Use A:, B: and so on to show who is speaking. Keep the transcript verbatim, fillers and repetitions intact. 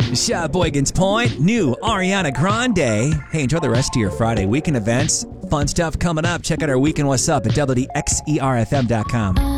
A: Sheboygan's Point, new Ariana Grande. Hey, enjoy the rest of your Friday weekend events. Fun stuff coming up. Check out our weekend What's Up at W D X E R F M dot com.